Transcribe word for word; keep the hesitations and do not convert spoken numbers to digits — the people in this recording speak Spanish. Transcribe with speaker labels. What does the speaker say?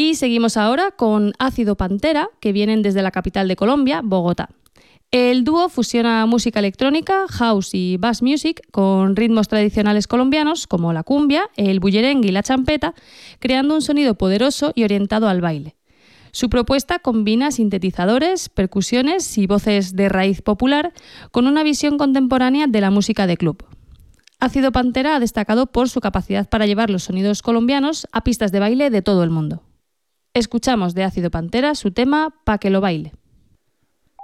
Speaker 1: Y seguimos ahora con Ácido Pantera, que vienen desde la capital de Colombia, Bogotá. El dúo fusiona música electrónica, house y bass music con ritmos tradicionales colombianos como la cumbia, el bullerengue y la champeta, creando un sonido poderoso y orientado al baile. Su propuesta combina sintetizadores, percusiones y voces de raíz popular con una visión contemporánea de la música de club. Ácido Pantera ha destacado por su capacidad para llevar los sonidos colombianos a pistas de baile de todo el mundo. Escuchamos de Ácido Pantera su tema Pa' que lo baile.